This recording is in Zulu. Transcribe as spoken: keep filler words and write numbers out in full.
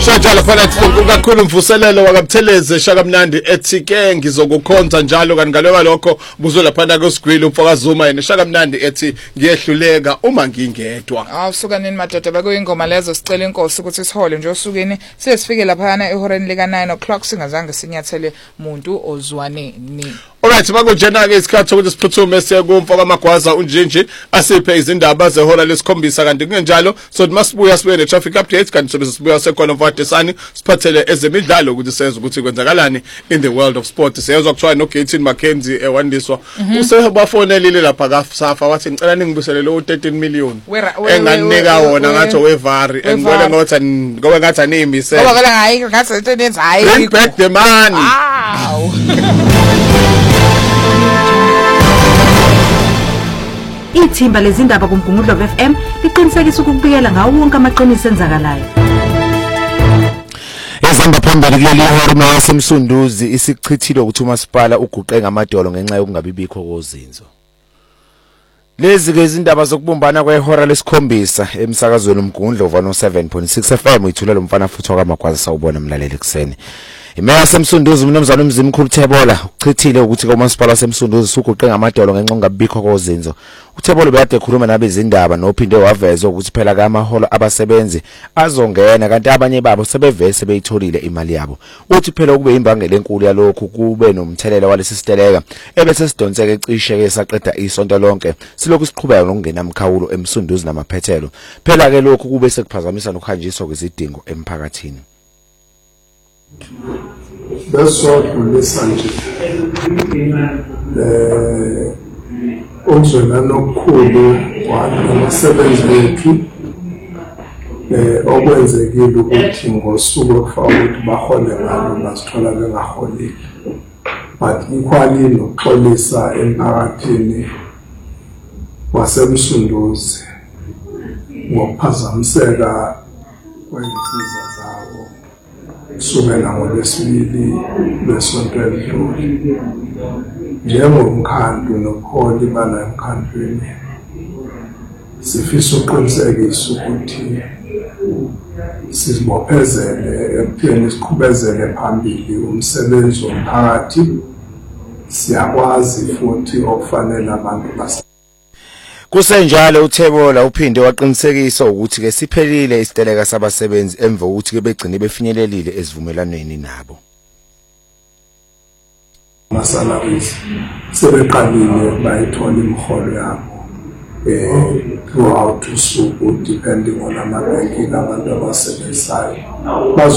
Shajala phakathi kakhulu mvuselelo wakabutheleze shakamnandi ethi ke ngizokukhonza njalo kanti ngaloba lokho buzo lapha ku Sgwili umfoka Zuma yena shakamnandi ethi ngiyehluleka uma ngingedwa. Awusukanini madoda bekuyingoma lezo sicela inkosi ukuthi sihole nje osukeni sesifike lapha ehoreni lika nine o'clock singazange sinyathele umuntu ozwaneni. Alright makunjena ke isikhathi sokuthi siphuthume siye kumfoka amagwaza unjinji asiphe izindaba zehola lesikhombisa kanti kunjalo so masibuya sibe ne traffic update kanti sobe sibuya sekhona mfadesani siphathele ezemidlalo ukuthi senze ukuthi kwenzakalani in the world of sport. Siyezwa kuthiwa no Gaten Mackenzie ewandiswa usebafonelile lapha kaSafa wathi ngicela ningibusele lo thirteen million enganika wona ngathi wevari engibone ngathi ngoba ngathi animise ngoba vele hayi ngathi into enza hayi bring back the money. Wow. Ithimba lezindaba kuMgungundlo F M liqinisekisa ukubikela ngawo wonke amaqiniso enzakalayo. Ezamba phambili kuleli hora nasemsunduzi isichithile ukuthi umasipala uguqe ngamadolo ngenxa yokungabibikho kozinzo. Lezi ke izindaba zokubumbana kwehora lesikhombisa emsakazweni uMgungundlo one oh seven point six F M ithulele umfana futhi wakamagwaza sawubona mlaleli kuseni. Imeya semsunduzi umnomzana umzimkhulu Thebola uchithile ukuthi komasipala semsunduzi suguqe ngamadolo ngenxa ngabikho kozinzo. uThebola beyade ekhuluma nabezindaba nophinde wavezwa ukuthi phela kamaholo abasebenzi azongena kanti abanye babo sebevese beyitholile imali yabo. Uthi phela kube imbangela enkulu yalokhu kube nomthelela walesi siteleka ebese sidonseke ecishe ke saqeda isonto lonke silokhu siqhubeka ngokungena amkhawulo emsunduzi namaphethelo. Phela ke lokhu kube sekuphazamisa nokuhanjiswa kwezidingo emphakathini. Besodlulisa nje eh umzwelano okukhulu wabasebenzi bethu eh okwenzekile ukuthi ngosuku okufanele ukuthi bahole ngalo basithola bengaholile but equally nokuxolisa emphakathini wasemsunduzi ngokuphazamiseka kwezinsiza zawo kusukela ngolwesibili lwesonto elidlule. Njengomkhandlu nobuholi bala emkhandlwini sifisa uqinisekisa ukuthi sizibophezele ekutheni siqhubezele phambili umsebenzi womphakathi. Siyakwazi futhi okufanele abantu bas Kusenjalo uThebola uphinde waqinisekisa ukuthi ke siphelile isiteleka sabasebenzi emva ukuthi ke begcine befinyelelile esivumelanweni nabo. Masalaries sebeqalile bayithola imiholo yabo eh throughout usuku depending on amabhenki abantu abasebenzayo.